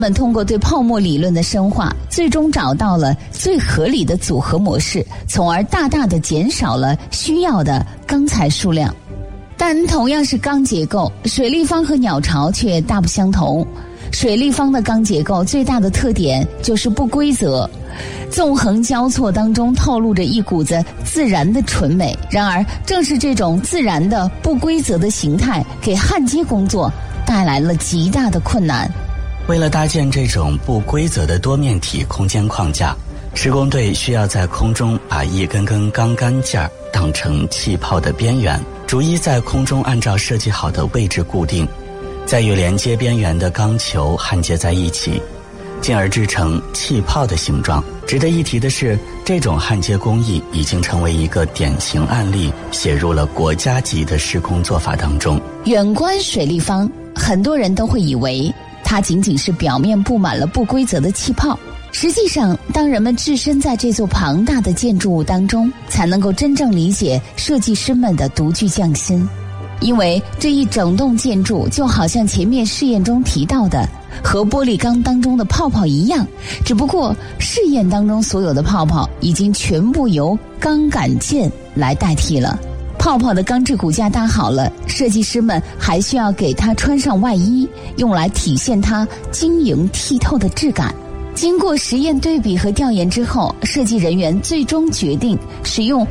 们通过对泡沫理论的深化，最终找到了最合理的组合模式，从而大大的减少了需要的钢材数量。但同样是钢结构，水立方和鸟巢却大不相同。水立方的钢结构最大的特点就是不规则，纵横交错当中透露着一股子自然的纯美。然而正是这种自然的不规则的形态，给焊接工作带来了极大的困难。 为了搭建这种不规则的多面体空间框架，施工队需要在空中把一根根钢杆件当成气泡的边缘，逐一在空中按照设计好的位置固定，再与连接边缘的钢球焊接在一起，进而制成气泡的形状。值得一提的是，这种焊接工艺已经成为一个典型案例，写入了国家级的施工做法当中。 远观水立方，很多人都会以为它仅仅是表面布满了不规则的气泡。实际上，当人们置身在这座庞大的建筑物当中，才能够真正理解设计师们的独具匠心。因为这一整栋建筑就好像前面试验中提到的，和玻璃缸当中的泡泡一样，只不过试验当中所有的泡泡已经全部由钢杆件来代替了。泡泡的钢制骨架搭好了，设计师们还需要给它穿上外衣，用来体现它晶莹剔透的质感。经过实验对比和调研之后，设计人员最终决定使用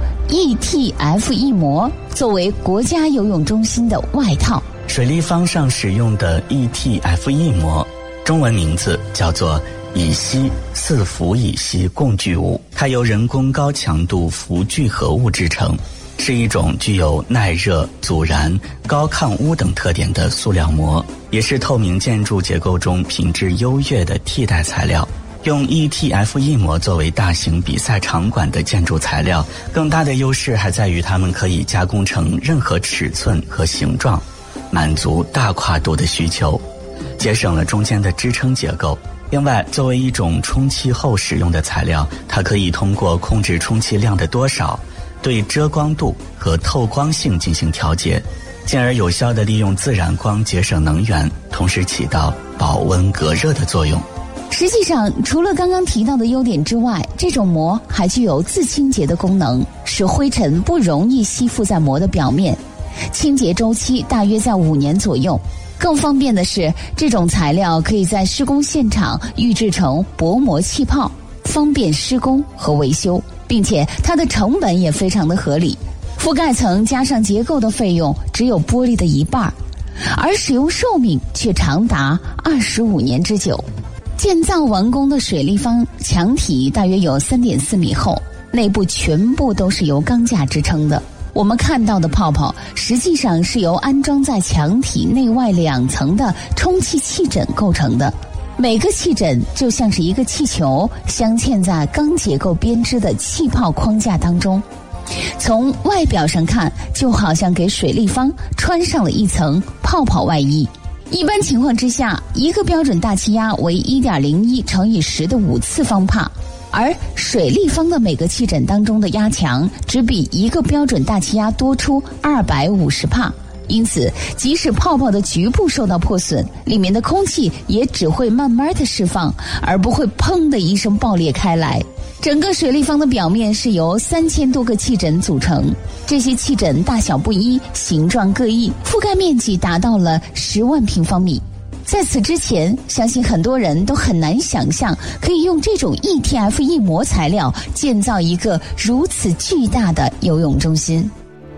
ETFE 膜作为国家游泳中心的外套。 水立方上使用的 ETFE 膜，中文名字叫做乙烯四氟乙烯共聚物，它由人工高强度氟聚合物制成，是一种具有耐热、阻燃、高抗污等特点的塑料膜，也是透明建筑结构中品质优越的替代材料。用 ETFE 膜作为大型比赛场馆的建筑材料，更大的优势还在于它们可以加工成任何尺寸和形状，满足大跨度的需求，节省了中间的支撑结构。另外，作为一种充气后使用的材料，它可以通过控制充气量的多少，对遮光度和透光性进行调节，进而有效地利用自然光节省能源，同时起到保温隔热的作用。 实际上，除了刚刚提到的优点之外，这种膜还具有自清洁的功能，使灰尘不容易吸附在膜的表面，清洁周期大约在5年左右。更方便的是，这种材料可以在施工现场预制成薄膜气泡，方便施工和维修，并且它的成本也非常的合理，覆盖层加上结构的费用只有玻璃的1半，而使用寿命却长达25年之久。建造完工的水立方墙体大约有3.4米厚，内部全部都是由钢架支撑的。我们看到的泡泡实际上是由安装在墙体内外2层的充气气枕构成的，每个气枕就像是一个气球，镶嵌在钢结构编织的气泡框架当中。从外表上看，就好像给水立方穿上了一层泡泡外衣。一般情况之下，一个标准大气压为 1.01 乘以10的5次方帕，而水立方的每个气枕当中的压强只比一个标准大气压多出250帕，因此即使泡泡的局部受到破损，里面的空气也只会慢慢的释放，而不会砰的一声爆裂开来。整个水立方的表面是由3000多个气枕组成，这些气枕大小不一，形状各异，覆盖面积达到了10万平方米。在此之前，相信很多人都很难想象可以用这种 ETFE 膜材料建造一个如此巨大的游泳中心。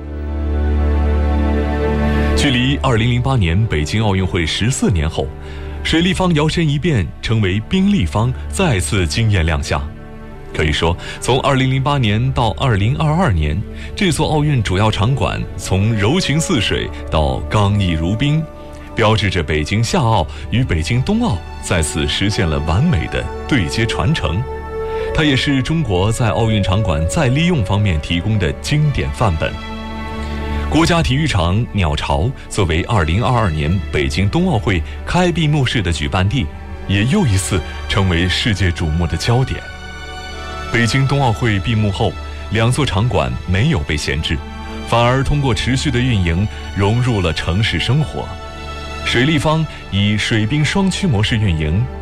距离2008年北京奥运会14年后，水立方摇身一变成为冰立方，再次惊艳亮相。可以说，从2008年到2022年，这座奥运主要场馆从柔情似水到刚毅如冰，标志着北京夏奥与北京冬奥再次实现了完美的对接传承。它也是中国在奥运场馆再利用方面提供的经典范本。国家体育场鸟巢作为2022年北京冬奥会开闭幕式的举办地，也又一次成为世界瞩目的焦点。北京冬奥会闭幕后，2座场馆没有被闲置，反而通过持续的运营融入了城市生活。水立方以水冰双区模式运营，